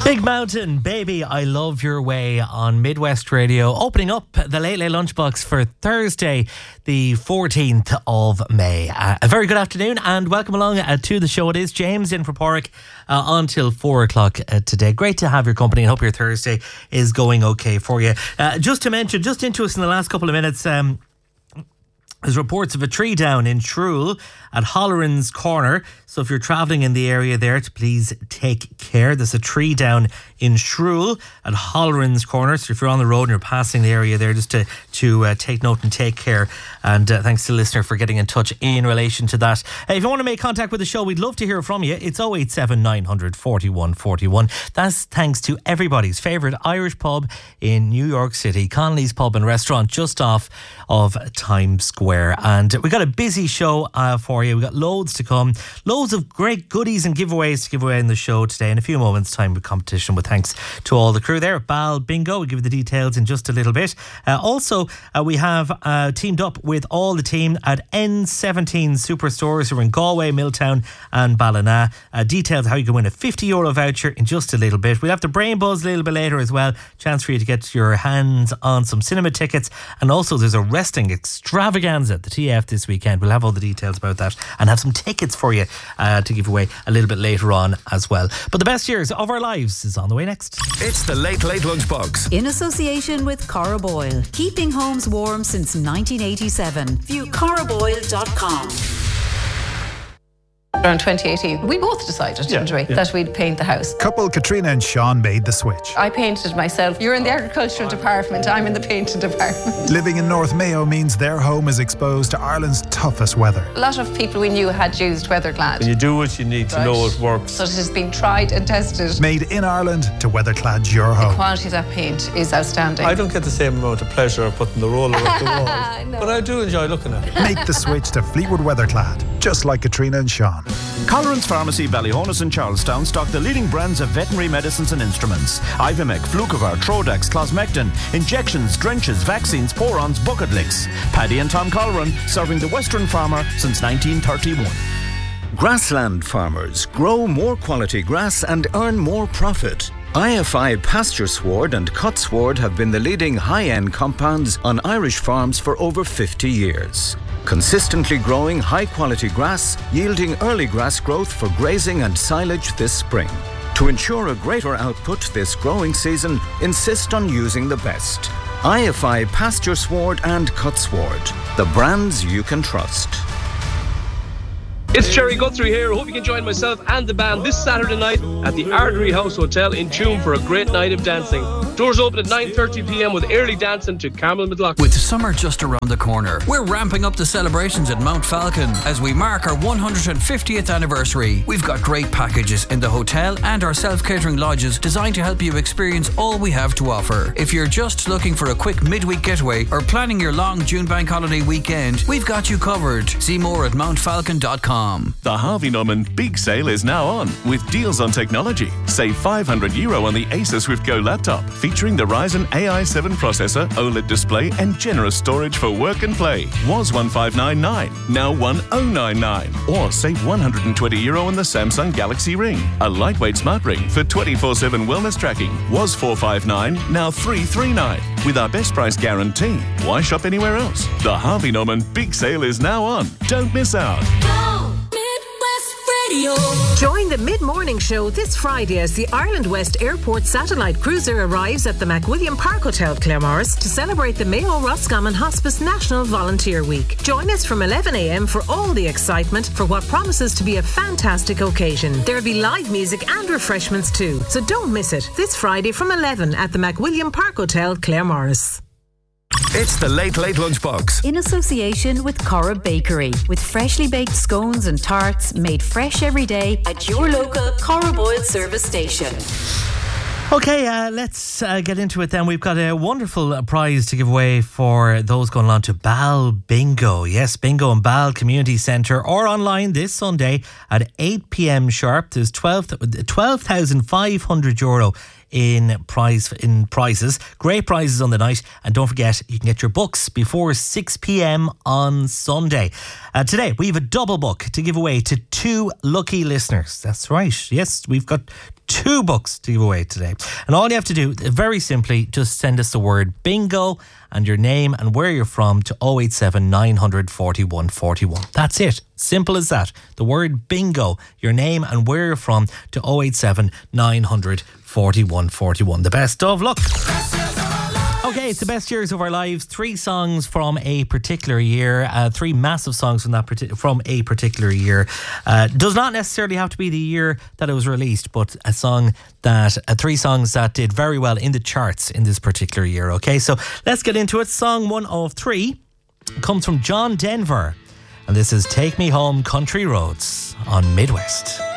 Big Mountain, Baby, I Love Your Way on Midwest Radio, opening up the Late Late Lunchbox for Thursday, the 14th of May. A very good afternoon and welcome along to the show. It is James in for Porrick until 4 o'clock today. Great to have your company and hope your Thursday is going okay for you. Just to mention, just into us in the last couple of minutes, there's reports of a tree down in Shrule at Holleran's Corner. So if you're travelling in the area there, to please take care. There's a tree down in Shrule at Holleran's Corner. So if you're on the road and you're passing the area there, just to take note and take care. And thanks to the listener for getting in touch in relation to that. If you want to make contact with the show, we'd love to hear from you. It's 087 900 41 41. That's thanks to everybody's favourite Irish pub in New York City, Connolly's Pub and Restaurant, just off of Times Square. And we got a busy show for you. We got loads to come, loads of great goodies and giveaways to give away in the show today. In a few moments' time, with competition, with thanks to all the crew there at Bal Bingo. We'll give you the details in just a little bit. Also, we have teamed up with all the team at N17 Superstores who are in Galway, Milltown and Ballina. Details how you can win a €50 voucher in just a little bit. We'll have the Brain Buzz a little bit later as well. Chance for you to get your hands on some cinema tickets. And also there's a wrestling extravaganza at the TF this weekend. We'll have all the details about that and have some tickets for you to give away a little bit later on as well. But the best years of our lives is on the way next. It's the Late Late Lunchbox in association with Cora Boyle, keeping homes warm since 1987. View coraboyle.com. Around 2018, we both decided, didn't we, that we'd paint the house. Couple Katrina and Sean made the switch. I painted myself. You're in the agricultural department, I'm in the painting department. Living in North Mayo means their home is exposed to Ireland's toughest weather. A lot of people we knew had used Weatherclad. When you do it, you need to know it works. So it has been tried and tested. Made in Ireland to Weatherclad your home. The quality of that paint is outstanding. I don't get the same amount of pleasure of putting the roller up the wall, No. but I do enjoy looking at it. Make the switch to Fleetwood Weatherclad, just like Katrina and Sean. Colleran's Pharmacy, Ballyhonus and Charlestown stock the leading brands of veterinary medicines and instruments. Ivimec, Flucovar, Trodax, Closmectin, injections, drenches, vaccines, porons, bucket licks. Paddy and Tom Colleran, serving the Western farmer since 1931. Grassland farmers grow more quality grass and earn more profit. IFI Pasture Sward and Cut Sward have been the leading high-end compounds on Irish farms for over 50 years. Consistently growing high-quality grass, yielding early grass growth for grazing and silage this spring. To ensure a greater output this growing season, insist on using the best. IFI Pasture Sward and Cut Sward, the brands you can trust. It's Jerry Guthrie here. I hope you can join myself and the band this Saturday night at the Artery House Hotel in Tuam for a great night of dancing. Doors open at 9:30pm with early dancing to Carmel McLaughlin. With summer just around the corner, we're ramping up the celebrations at Mount Falcon as we mark our 150th anniversary. We've got great packages in the hotel and our self-catering lodges designed to help you experience all we have to offer. If you're just looking for a quick midweek getaway or planning your long June bank holiday weekend, we've got you covered. See more at mountfalcon.com. The Harvey Norman Big Sale is now on with deals on technology. Save €500 on the Asus Swift Go laptop featuring the Ryzen AI7 processor, OLED display and generous storage for work and play. Was $1,599, now $1,099. Or save €120 on the Samsung Galaxy Ring. A lightweight smart ring for 24/7 wellness tracking. Was $459, now $339. With our best price guarantee. Why shop anywhere else? The Harvey Norman Big Sale is now on. Don't miss out. Join the mid-morning show this Friday as the Ireland West Airport satellite cruiser arrives at the McWilliam Park Hotel, Claremorris, to celebrate the Mayo Roscommon Hospice National Volunteer Week. Join us from 11am for all the excitement for what promises to be a fantastic occasion. There'll be live music and refreshments too, so don't miss it. This Friday from 11 at the McWilliam Park Hotel, Claremorris. It's the Late Late Lunchbox in association with Cora Bakery, with freshly baked scones and tarts made fresh every day at your local Cora Boyle service station. Okay, let's get into it then. We've got a wonderful prize to give away for those going on to Bal Bingo. Yes, Bingo and Bal Community Centre, or online this Sunday at 8pm sharp. There's €12,500 in prizes. Great prizes on the night. And don't forget, you can get your books before 6 p.m. on Sunday. Today, we have a double book to give away to 2 lucky listeners. That's right. Yes, we've got 2 books to give away today. And all you have to do, very simply, just send us the word bingo and your name and where you're from to 087 900 41 41. That's it. Simple as that. The word bingo, your name and where you're from to 087 900 41 41. The best of luck. Okay, it's the best years of our lives. 3 songs from a particular year. 3 massive songs from a particular year. Does not necessarily have to be the year that it was released, but a song that 3 songs that did very well in the charts in this particular year. Okay, so let's get into it. Song 1 of 3 comes from John Denver, and this is "Take Me Home, Country Roads" on Midwest.